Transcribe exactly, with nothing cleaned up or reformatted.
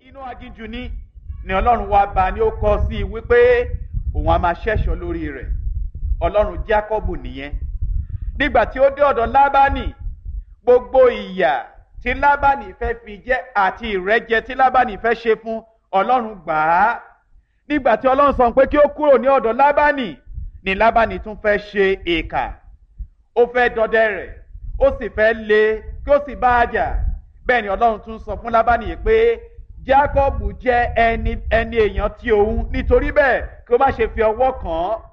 inú aginjù ni ni ọlọ́run wá bá ní ó kọ sí i wípé òun á máa ṣẹ́ṣọ́ lórí rẹ̀. ọlọ́run Jákọ́bù nìyẹn. nígbà tí ó dé ọ̀dọ̀ Lábánì, gbogbo ìyà tí Lábánì fẹ́ fi jẹ àti ìrẹ́jẹ tí Lábánì fẹ́ ṣe fún ọlọ́run gbà á. nígbà tí ọlọ́run sọ pé kí ó kúrò ní ọ̀dọ̀ Lábánì ni Lábánì tún fẹ́ ṣe ìkà. ó fẹ́ dọdẹ rẹ̀, ó sì fẹ́ lé kí ó sì bá a jà. bẹ́ẹ̀ ni ọlọ́run tún sọ fún Lábánì yìí pé Jákọ́bù jẹ́ ẹni ẹni èèyàn tí òun, nítorí bẹ́ẹ̀ kí ó má ṣe fi ọwọ́ kàn án.